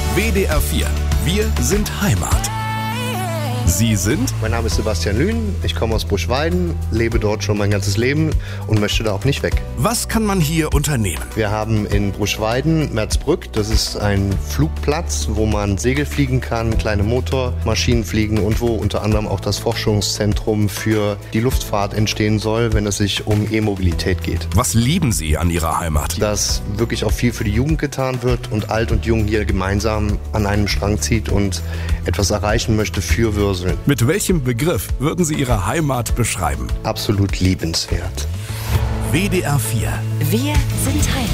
WDR 4. Wir sind Heimat. Sie sind? Mein Name ist Sebastian Lühn, ich komme aus Buschweiden, lebe dort schon mein ganzes Leben und möchte da auch nicht weg. Was kann man hier unternehmen? Wir haben in Buschweiden Merzbrück, das ist ein Flugplatz, wo man Segel fliegen kann, kleine Motormaschinen fliegen und wo unter anderem auch das Forschungszentrum für die Luftfahrt entstehen soll, wenn es sich um E-Mobilität geht. Was lieben Sie an Ihrer Heimat? Dass wirklich auch viel für die Jugend getan wird und alt und jung hier gemeinsam an einem Strang zieht und etwas erreichen möchte für Würsel. Mit welchem Begriff würden Sie Ihre Heimat beschreiben? Absolut liebenswert. WDR 4. Wir sind Heimat.